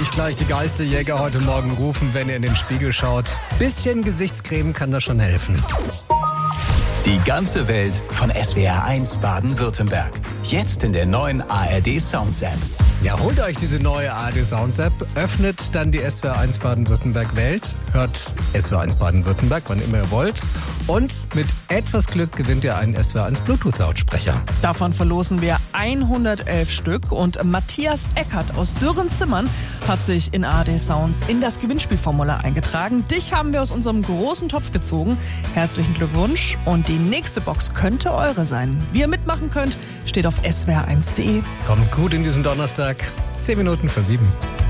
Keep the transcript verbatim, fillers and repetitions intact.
Nicht gleich die Geisterjäger heute Morgen rufen, wenn ihr in den Spiegel schaut. Bisschen Gesichtscreme kann da schon helfen. Die ganze Welt von S W R eins Baden-Württemberg. Jetzt in der neuen A R D Sounds App. Ja, holt euch diese neue A R D Sounds App, öffnet dann die S W R eins Baden-Württemberg Welt, hört S W R eins Baden-Württemberg, wann immer ihr wollt. Und mit etwas Glück gewinnt ihr einen S W R eins Bluetooth-Lautsprecher. Davon verlosen wir hundertelf Stück und Matthias Eckert aus Dürrenzimmern hat sich in A R D Sounds in das Gewinnspielformular eingetragen. Dich haben wir aus unserem großen Topf gezogen. Herzlichen Glückwunsch und die nächste Box könnte eure sein. Wie ihr mitmachen könnt, steht auf S W R eins punkt de. Kommt gut in diesen Donnerstag, zehn Minuten vor sieben.